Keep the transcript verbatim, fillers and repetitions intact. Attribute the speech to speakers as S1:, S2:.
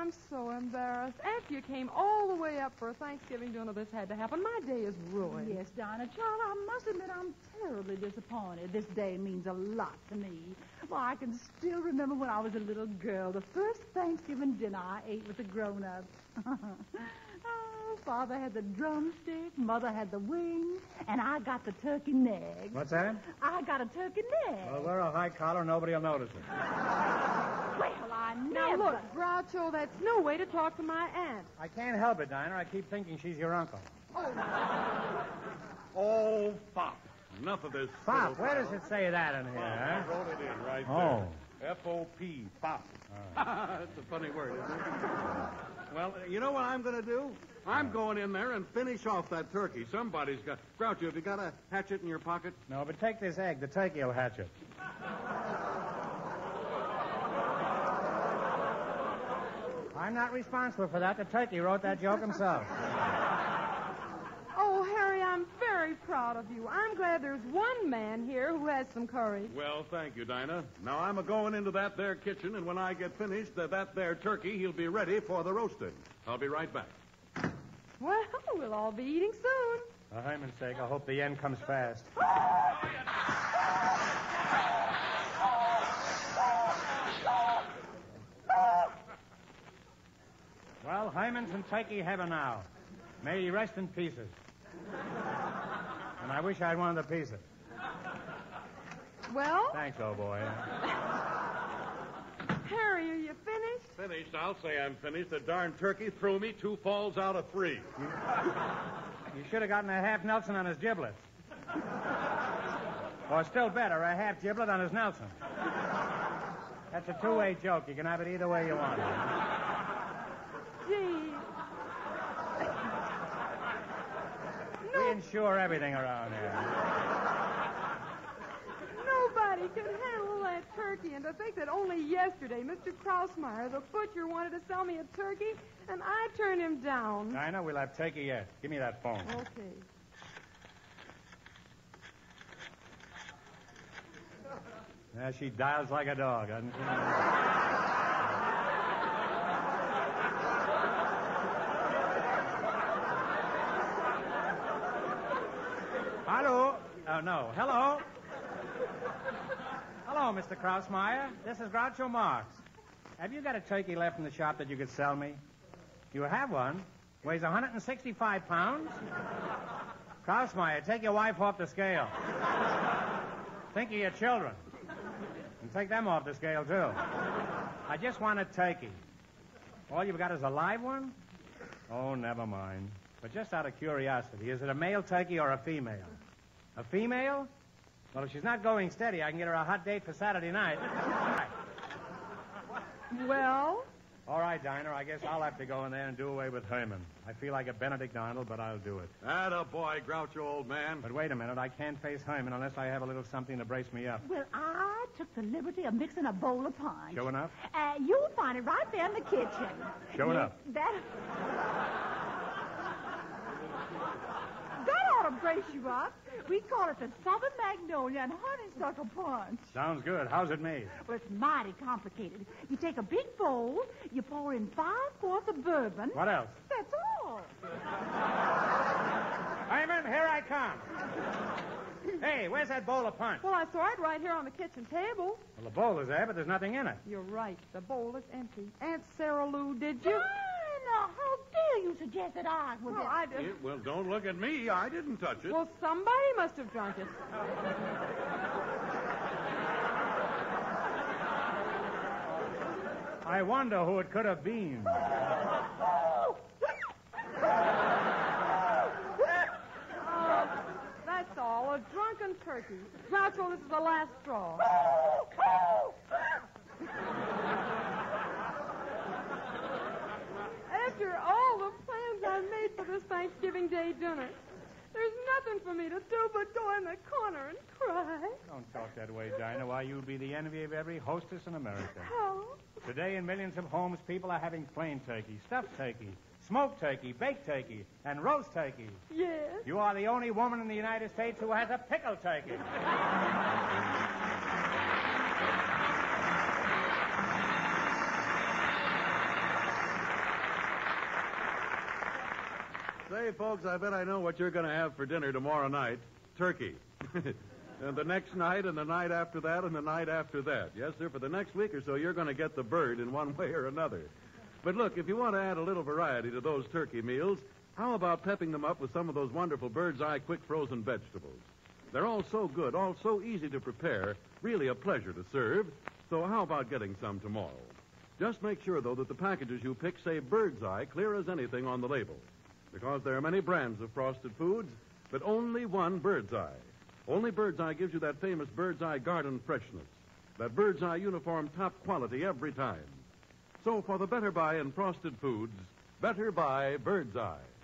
S1: I'm so embarrassed. After you came all the way up for a Thanksgiving dinner, this had to happen. My day is ruined.
S2: Yes, Dinah. Child, I must admit I'm terribly disappointed. This day means a lot to me. Well, I can still remember when I was a little girl, the first Thanksgiving dinner I ate with the grown-ups. Oh, Father had the drumstick, Mother had the wing, and I got the turkey neck.
S3: What's that?
S2: I got a turkey neck.
S3: Well, wear a high collar, nobody will notice it.
S2: Well, I
S1: Now,
S2: never...
S1: look, Groucho, that's no way to talk to my aunt.
S3: I can't help it, Dinah. I keep thinking she's your uncle.
S4: Oh, Fop. Enough of this.
S3: Pop, where does it say that in here,
S4: I
S3: huh?
S4: wrote it in right
S3: Oh.
S4: there. F O P, Fop. That's a funny word, isn't it? Well, you know what I'm going to do? I'm going in there and finish off that turkey. Somebody's got... Groucho, have you got a hatchet in your pocket?
S3: No, but take this egg. The turkey will hatch it. I'm not responsible for that. The turkey wrote that joke himself.
S1: Oh, Harry, I'm very proud of you. I'm glad there's one man here who has some courage.
S4: Well, thank you, Dinah. Now, I'm a-going into that there kitchen, and when I get finished, uh, that there turkey, he'll be ready for the roasting. I'll be right back.
S1: Well, we'll all be eating soon.
S3: For Herman's sake, I hope the end comes fast. Well, Hyman's in turkey heaven now. May he rest in pieces. And I wish I'd one of the pieces.
S1: Well,
S3: Thanks, old boy.
S1: Harry, are you finished?
S4: Finished? I'll say I'm finished. The darn turkey threw me two falls out of three.
S3: You should have gotten a half Nelson on his giblets. Or still better, a half giblet on his Nelson. That's a two-way joke. You can have it either way you want.
S1: Gee.
S3: We insure everything around here.
S1: Nobody could handle that turkey. And to think that only yesterday Mister Krausmeyer, the butcher, wanted to sell me a turkey, and I turned him down.
S3: Dinah, we'll have turkey yet. Give me that phone.
S1: Okay.
S3: Yeah, she dials like a dog, doesn't she? Hello? Oh, no. Hello? Hello, Mister Krausmeyer. This is Groucho Marx. Have you got a turkey left in the shop that you could sell me? You have one? Weighs one hundred sixty-five pounds? Krausmeyer, take your wife off the scale. Think of your children. And take them off the scale, too. I just want a turkey. All you've got is a live one? Oh, never mind. But just out of curiosity, is it a male turkey or a female? A female? Well, if she's not going steady, I can get her a hot date for Saturday night.
S1: Well?
S3: All right, Dinah, I guess I'll have to go in there and do away with Herman. I feel like a Benedict Arnold, but I'll do it.
S4: Atta boy, Groucho, old man.
S3: But wait a minute, I can't face Herman unless I have a little something to brace me up.
S2: Well, I took the liberty of mixing a bowl of punch.
S3: Show enough?
S2: Uh, you'll find it right there in the kitchen.
S3: Show enough.
S2: That... That ought to brace you up. We call it the Southern Magnolia and Honeysuckle Punch.
S3: Sounds good. How's it made?
S2: Well, it's mighty complicated. You take a big bowl, you pour in five quarts of bourbon.
S3: What else?
S2: That's all.
S3: Hyman, here I come. Hey, where's that bowl of punch?
S1: Well, I saw it right here on the kitchen table.
S3: Well, the bowl is there, but there's nothing in it.
S1: You're right. The bowl is empty. Aunt Sarah Lou, did you?
S2: Now, how dare you suggest that I was...
S1: Well, I did.
S4: Yeah, well, don't look at me. I didn't touch it.
S1: Well, somebody must have drunk it.
S3: I wonder who it could have been.
S1: That's all. A drunken turkey. Groucho, this is the last straw. After all the plans I made for this Thanksgiving Day dinner, there's nothing for me to do but go in the corner and cry.
S3: Don't talk that way, Dinah. Why, you'll be the envy of every hostess in America.
S1: How?
S3: Today, in millions of homes, people are having plain turkey, stuffed turkey, smoked turkey, baked turkey, and roast turkey.
S1: Yes.
S3: You are the only woman in the United States who has a pickled turkey.
S4: Say, folks, I bet I know what you're going to have for dinner tomorrow night. Turkey. And the next night, and the night after that, and the night after that. Yes, sir, for the next week or so, you're going to get the bird in one way or another. But look, if you want to add a little variety to those turkey meals, how about pepping them up with some of those wonderful Bird's Eye quick frozen vegetables? They're all so good, all so easy to prepare, really a pleasure to serve. So how about getting some tomorrow? Just make sure, though, that the packages you pick say Bird's Eye clear as anything on the label. Because there are many brands of frosted foods, but only one Bird's Eye. Only Bird's Eye gives you that famous Bird's Eye garden freshness, that Bird's Eye uniform top quality every time. So for the better buy in frosted foods, better buy Bird's Eye.